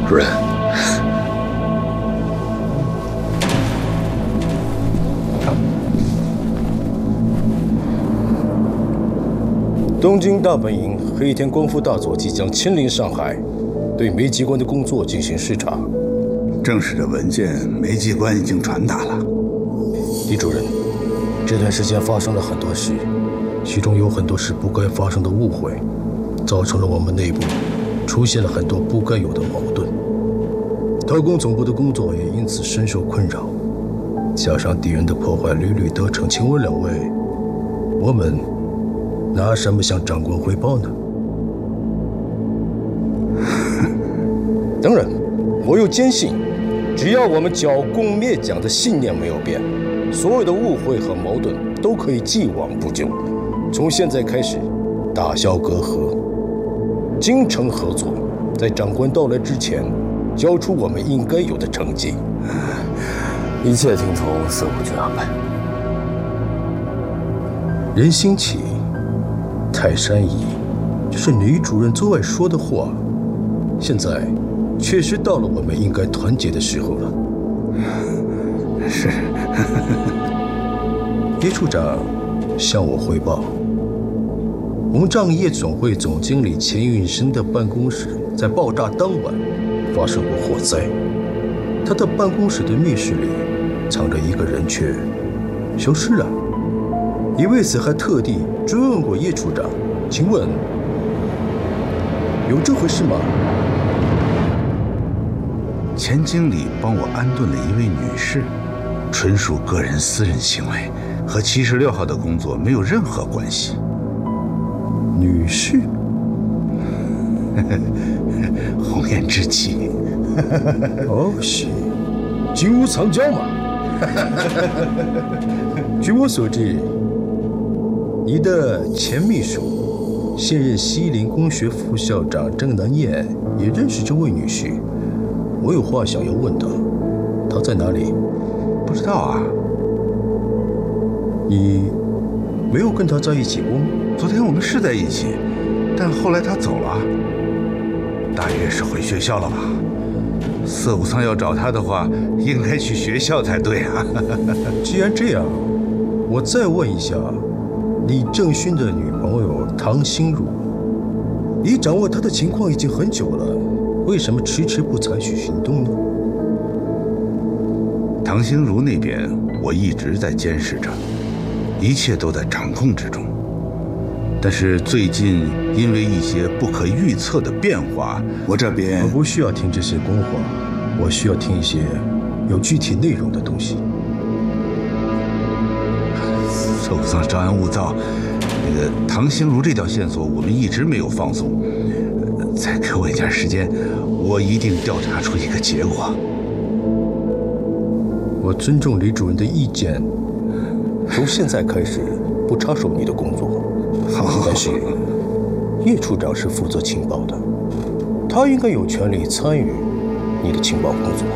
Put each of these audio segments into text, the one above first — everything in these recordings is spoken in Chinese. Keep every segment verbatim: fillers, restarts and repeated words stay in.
主任。 东京大本营黑田光复大佐即将亲临上海，对煤机关的工作进行视察。 正式的文件，煤机关已经传达了。 李主任，这段时间发生了很多事，其中有很多是不该发生的误会，造成了我们内部出现了很多不该有的矛盾。特工总部的工作也因此深受困扰，加上敌人的破坏屡屡得逞，请问两位，我们拿什么向长官汇报呢？当然，我又坚信，只要我们剿共灭蒋的信念没有变，所有的误会和矛盾都可以既往不咎。从现在开始，打消隔阂，精诚合作，在长官到来之前，交出我们应该有的成绩。 一切听从色部军安排。 任兴起。泰山移，这是女主任最爱说的话。现在，确实到了我们应该团结的时候了。 是。 叶处长向我汇报，红杖夜总会总经理钱运生的办公室在爆炸当晚发生过火灾，他的办公室的密室里藏着一个人，却消失了。你为此还特地追问过叶处长，请问有这回事吗？ 钱经理帮我安顿了一位女士，纯属个人私人行为，和七十六号的工作没有任何关系。 女士？ 红颜知己。 哦，是金屋藏娇嘛。据我所知，你的前秘书、现任西林公学副校长郑南燕也认识这位女婿，我有话想要问她，她在哪里？ 不知道啊。 你没有跟她在一起过吗？ 昨天我们是在一起，但后来她走了，大约是回学校了吧。色武仓要找她的话，应该去学校才对啊。 既然这样，我再问一下。李正勋的女朋友唐心如，你掌握她的情况已经很久了，为什么迟迟不采取行动呢？ 唐心如那边，我一直在监视着，一切都在掌控之中。但是最近因为一些不可预测的变化，我这边我不需要听这些公话，我需要听一些有具体内容的东西。 色武仓稍安勿躁，那个唐心如这条线索我们一直没有放松，再给我一点时间，我一定调查出一个结果。 我尊重李主任的意见，从现在开始不插手你的工作。 好， 但是叶处长是负责情报的，他应该有权利参与你的情报工作。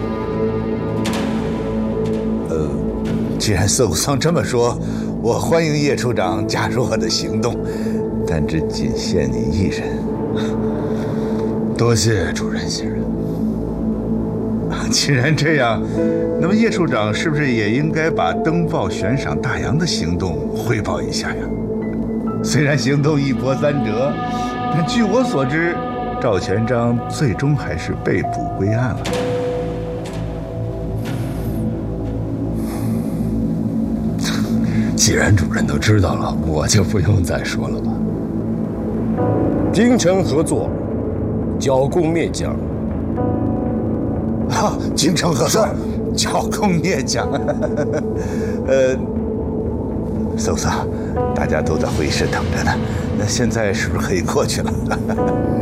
呃，既然色武仓这么说，我欢迎叶处长加入我的行动，但只仅限你一人。 多谢主任信任。 既然这样，那么叶处长是不是也应该把登报悬赏大洋的行动汇报一下呀？虽然行动一波三折，但据我所知，赵全章最终还是被捕归案了。 既然主任都知道了，我就不用再说了吧。 精诚合作，剿共灭蒋。 啊，精诚合作，剿共灭蒋。呃，搜索，大家都在会议室等着呢，那现在是不是可以过去了？